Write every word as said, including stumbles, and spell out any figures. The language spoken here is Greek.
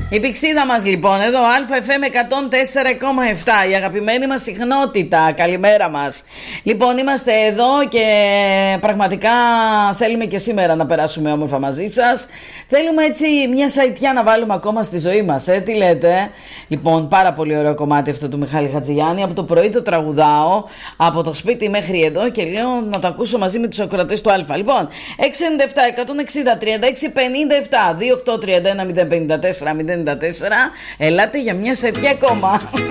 Η πηξίδα μας λοιπόν εδώ, ΑΕΦΕΜ εκατόν τέσσερα κόμμα επτά, η αγαπημένη μας συχνότητα. Καλημέρα μας. Λοιπόν, είμαστε εδώ και πραγματικά θέλουμε και σήμερα να περάσουμε όμορφα μαζί σας. Θέλουμε έτσι μια σαϊτιά να βάλουμε ακόμα στη ζωή μας, ε, τι λέτε? Λοιπόν, πάρα πολύ ωραίο κομμάτι αυτό του Μιχάλη Χατζηγιάννη. Από το πρωί το τραγουδάω, από το σπίτι μέχρι εδώ, και λέω να το ακούσω μαζί με τους ακροατές του Α. Λοιπόν, έξι εννιά επτά εκατόν εξήντα τριάντα έξι πενήντα επτά δύο οκτώ τρία ένα μηδέν πέντε τέσσερα μηδέν τέσσερα. Ελάτε για μια σετιά ακόμα.